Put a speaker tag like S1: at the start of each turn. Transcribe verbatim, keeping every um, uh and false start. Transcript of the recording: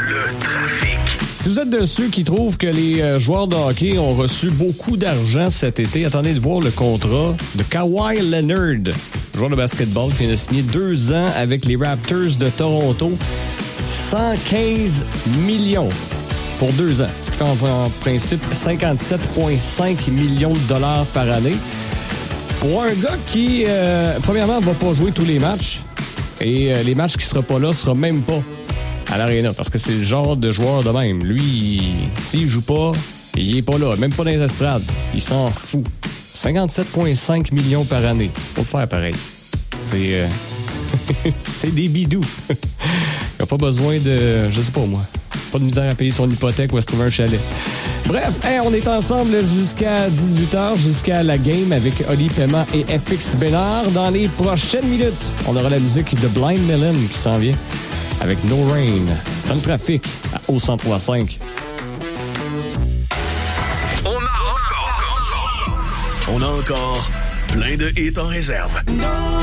S1: Le trafic.
S2: Si vous êtes de ceux qui trouvent que les euh, joueurs de hockey ont reçu beaucoup d'argent cet été, attendez de voir le contrat de Kawhi Leonard, joueur de basketball qui vient de signer deux ans avec les Raptors de Toronto. cent quinze millions pour deux ans, ce qui fait en, en principe cinquante-sept virgule cinq millions de dollars par année. Pour un gars qui, euh, premièrement, va pas jouer tous les matchs, et euh, les matchs qui sera pas là, sera même pas à l'aréna, parce que c'est le genre de joueur de même. Lui, il, s'il joue pas, il est pas là, même pas dans les estrades. Il s'en fout. cinquante-sept virgule cinq millions par année. Faut le faire pareil. C'est... Euh, c'est des bidous. Il a pas besoin de... Je sais pas, moi. Pas de misère à payer son hypothèque ou à se trouver un chalet. Bref, hey, on est ensemble jusqu'à dix-huit heures, jusqu'à la game avec Oli Paiement et F X Bénard. Dans les prochaines minutes, on aura la musique de Blind Melon qui s'en vient avec No Rain dans le trafic à O cent trois virgule cinq.
S1: On a encore...
S3: On a encore plein de hits en réserve.